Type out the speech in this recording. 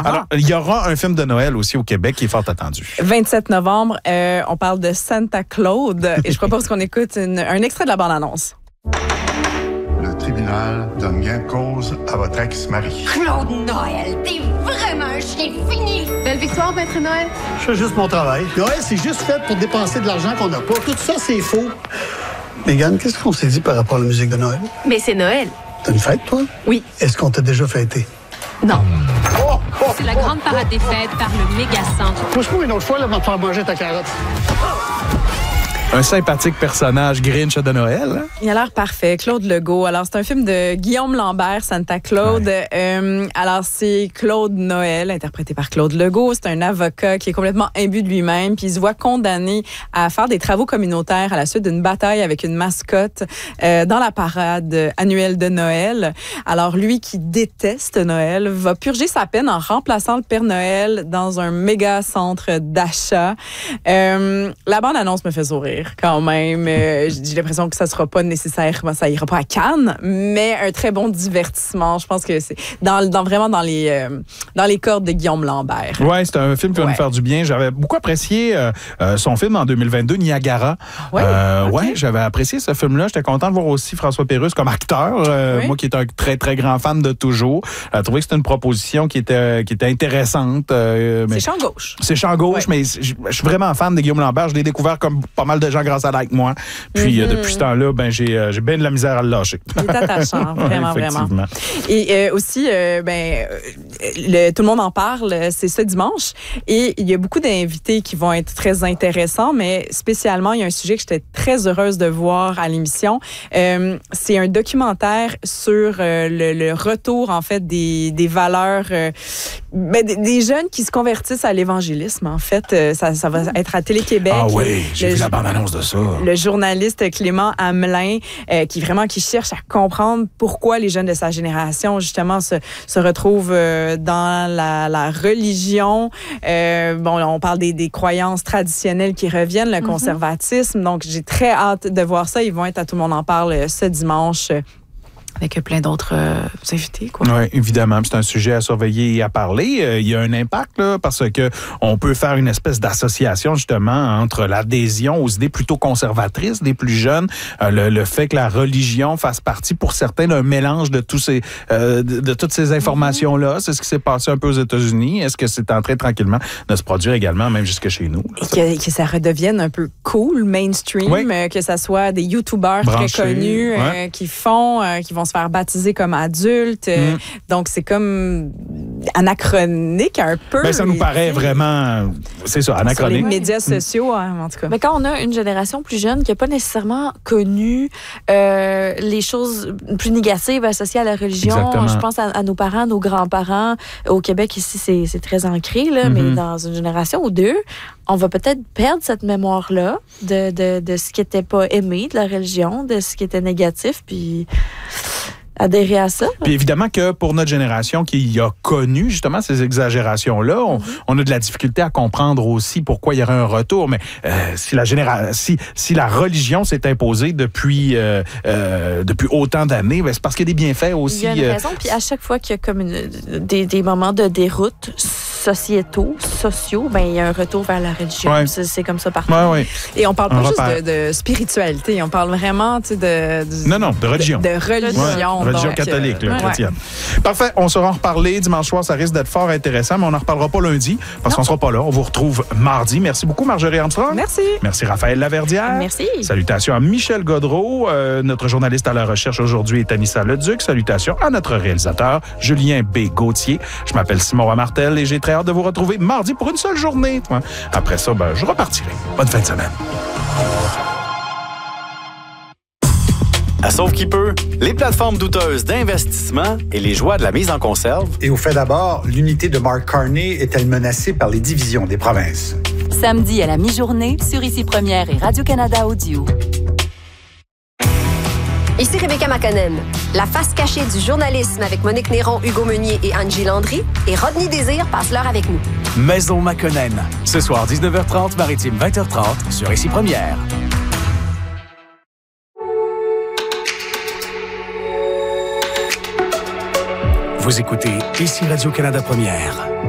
Alors, il y aura un film de Noël aussi au Québec qui est fort attendu. 27 novembre, on parle de Santa Claude et je propose qu'on écoute un extrait de la bande-annonce. Le tribunal donne gain de cause à votre ex-mari. Claude Noël, t'es vraiment un chien fini! Belle victoire, Maître Noël. Je fais juste mon travail. Noël, c'est juste fait pour dépenser de l'argent qu'on n'a pas. Tout ça, c'est faux. Mégane, qu'est-ce qu'on s'est dit par rapport à la musique de Noël? Mais c'est Noël. T'as une fête, toi? Oui. Est-ce qu'on t'a déjà fêté? Non. C'est la grande parade des fêtes par le Mégacentre. Pousse-moi une autre fois, là, va te faire manger ta carotte. Un sympathique personnage Grinch de Noël. Hein? Il a l'air parfait, Claude Legault. Alors, c'est un film de Guillaume Lambert, Santa Claude. Ouais. Alors, c'est Claude Noël, interprété par Claude Legault. C'est un avocat qui est complètement imbu de lui-même, puis il se voit condamné à faire des travaux communautaires à la suite d'une bataille avec une mascotte dans la parade annuelle de Noël. Alors, lui qui déteste Noël va purger sa peine en remplaçant le Père Noël dans un méga centre d'achat. La bande-annonce me fait sourire. Quand même, j'ai l'impression que ça sera pas nécessairement, ça ira pas à Cannes, mais un très bon divertissement. Je pense que c'est vraiment dans les cordes de Guillaume Lambert. Ouais, c'est un film qui va nous faire du bien. J'avais beaucoup apprécié son film en 2022, Niagara. Ouais, Ouais, j'avais apprécié ce film-là. J'étais content de voir aussi François Pérusse comme acteur. Oui. Moi qui est un très, très grand fan de toujours. J'ai trouvé que c'était une proposition qui était intéressante. C'est champ gauche. C'est champ gauche, Ouais. mais je suis vraiment fan de Guillaume Lambert. Je l'ai découvert comme pas mal de gens grâce à like moi. Puis depuis ce temps-là, ben j'ai bien de la misère à le lâcher. Il est attachant, vraiment, vraiment. Et aussi, tout le monde en parle, c'est ce dimanche. Et il y a beaucoup d'invités qui vont être très intéressants, mais spécialement, il y a un sujet que j'étais très heureuse de voir à l'émission. C'est un documentaire sur le retour, en fait, des valeurs, des jeunes qui se convertissent à l'évangélisme, en fait. Ça va être à Télé-Québec. Ah oui, j'ai vu la bande-annonce de ça. Le journaliste Clément Hamelin, qui cherche à comprendre pourquoi les jeunes de sa génération, justement, se retrouvent dans la religion. On parle des croyances traditionnelles qui reviennent, le conservatisme. Donc, j'ai très hâte de voir ça. Ils vont être à Tout le monde en parle ce dimanche. Avec plein d'autres invités, quoi. Oui, évidemment. C'est un sujet à surveiller et à parler. Il y a un impact, là, parce que on peut faire une espèce d'association, justement, entre l'adhésion aux idées plutôt conservatrices des plus jeunes, le fait que la religion fasse partie, pour certains, d'un mélange de de toutes ces informations-là. C'est ce qui s'est passé un peu aux États-Unis. Est-ce que c'est en train, tranquillement, de se produire également, même jusque chez nous? Et que ça redevienne un peu cool, mainstream, que ça soit des YouTubers très connus qui vont se faire baptiser comme adultes. Donc, c'est comme anachronique un peu. Ben, ça nous paraît vraiment, c'est ça, anachronique. Sur les médias sociaux, en tout cas. Mais quand on a une génération plus jeune qui n'a pas nécessairement connu les choses plus négatives associées à la religion, exactement. Je pense à nos parents, nos grands-parents. Au Québec, ici, c'est très ancré, là, mais dans une génération ou deux, on va peut-être perdre cette mémoire-là de ce qui n'était pas aimé de la religion, de ce qui était négatif, puis adhérer à ça. Puis évidemment que pour notre génération qui a connu justement ces exagérations-là, on a de la difficulté à comprendre aussi pourquoi il y aurait un retour. Mais si la religion s'est imposée depuis autant d'années, ben c'est parce qu'il y a des bienfaits aussi. Il y a une raison. Puis à chaque fois qu'il y a comme des moments de déroute sociaux, ben il y a un retour vers la religion. Ouais. C'est comme ça partout. Ouais. Et on parle pas juste de spiritualité, on parle vraiment de religion. De religion. Ouais, religion donc, catholique, chrétienne. Parfait, on sera en reparler dimanche soir, ça risque d'être fort intéressant, mais on n'en reparlera pas lundi parce qu'on sera pas là. On vous retrouve mardi. Merci beaucoup, Marjorie Armstrong. Merci. Merci, Raphaël Laverdière. Merci. Salutations à Michel Godreau, notre journaliste à la recherche aujourd'hui est Anissa Leduc. Salutations à notre réalisateur, Julien B. Gauthier. Je m'appelle Simon Roy-Martel et j'ai très hâte de vous retrouver mardi pour une seule journée. Après ça, je repartirai. Bonne fin de semaine. À Sauve qui peut, les plateformes douteuses d'investissement et les joies de la mise en conserve. Et au fait d'abord, l'unité de Mark Carney est-elle menacée par les divisions des provinces? Samedi à la mi-journée sur Ici Première et Radio-Canada Audio. Ici Rebecca McConnell. La face cachée du journalisme avec Monique Néron, Hugo Meunier et Angie Landry et Rodney Désir passe l'heure avec nous. Maison McConnell. Ce soir, 19h30, Maritime 20h30 sur Ici Première. Vous écoutez Ici Radio-Canada Première.